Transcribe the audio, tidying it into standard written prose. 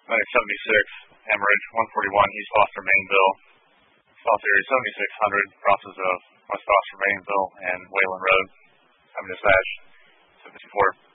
Atlantic 76, Hemorrhage, 141 East Foster, Mainville, South Area 7600, crosses of West Foster, Mainville, and Wayland Road. I'm dispatch 74.